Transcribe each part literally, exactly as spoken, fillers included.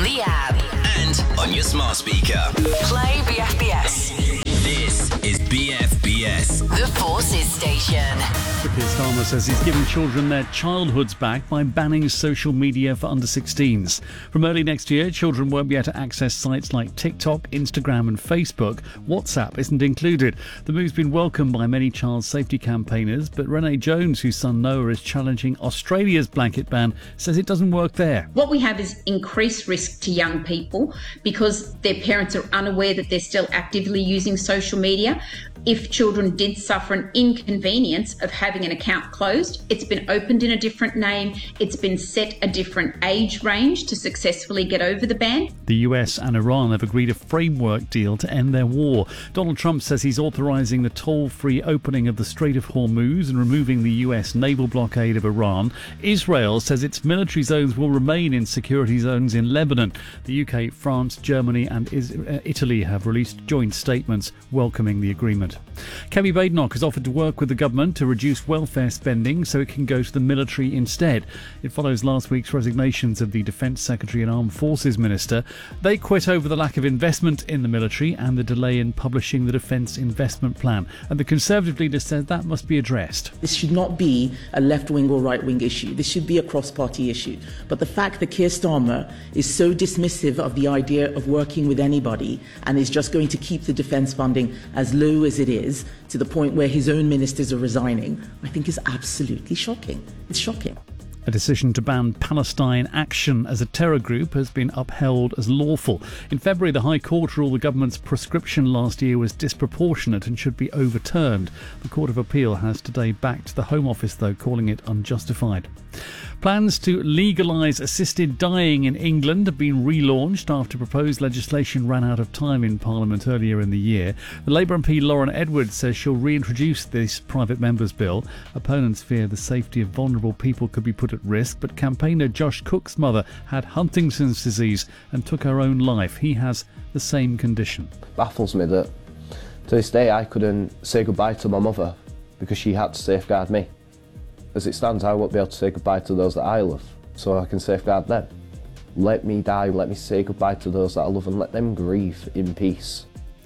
the app, and on your smart speaker. play B F B S. This is B F B S. The Forces Station. Keir Starmer says he's giving children their childhoods back by banning social media for under sixteens. From early next year, children won't be able to access sites like TikTok, Instagram and Facebook. WhatsApp isn't included. The move's been welcomed by many child safety campaigners, but Renee Jones, whose son Noah is challenging Australia's blanket ban, says it doesn't work there. What we have is increased risk to young people because their parents are unaware that they're still actively using social media. If children did suffer an inconvenience of having an account closed, it's been opened in a different name, it's been set a different age range to successfully get over the ban. The U S and Iran have agreed a framework deal to end their war. Donald Trump says he's authorising the toll-free opening of the Strait of Hormuz and removing the U S naval blockade of Iran. Israel says its military zones will remain in security zones in Lebanon. The U K, France, Germany and Italy have released joint statements welcoming the agreement. Kemi Badenoch has offered to work with the government to reduce welfare spending so it can go to the military instead. It follows last week's resignations of the Defence Secretary and Armed Forces Minister. They quit over the lack of investment in the military and the delay in publishing the Defence Investment Plan. And the Conservative leader said that must be addressed. This should not be a left-wing or right-wing issue. This should be a cross-party issue. But the fact that Keir Starmer is so dismissive of the idea of working with anybody and is just going to keep the defence funding as low as it is, to the point where his own ministers are resigning, I think is absolutely shocking. It's shocking. A decision to ban Palestine Action as a terror group has been upheld as lawful. In February, the High Court ruled the government's prescription last year was disproportionate and should be overturned. The Court of Appeal has today backed the Home Office, though, calling it unjustified. Plans to legalise assisted dying in England have been relaunched after proposed legislation ran out of time in Parliament earlier in the year. The Labour M P Lauren Edwards says she'll reintroduce this private member's bill. Opponents fear the safety of vulnerable people could be put at risk, but campaigner Josh Cook's mother had Huntington's disease and took her own life. He has the same condition. It baffles me that to this day I couldn't say goodbye to my mother because she had to safeguard me. As it stands, I won't be able to say goodbye to those that I love, so I can safeguard them. Let me die, let me say goodbye to those that I love and let them grieve in peace.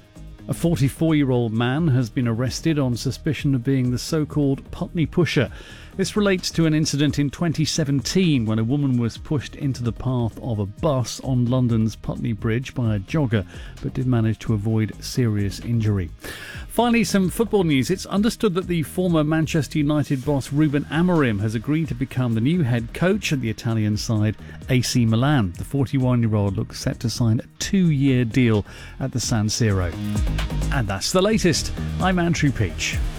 A forty-four-year-old man has been arrested on suspicion of being the so-called Putney Pusher. This relates to an incident in twenty seventeen when a woman was pushed into the path of a bus on London's Putney Bridge by a jogger, but did manage to avoid serious injury. Finally, some football news. It's understood that the former Manchester United boss Ruben Amorim has agreed to become the new head coach at the Italian side A C Milan. The forty-one-year-old looks set to sign a two-year deal at the San Siro. And that's the latest. I'm Andrew Peach.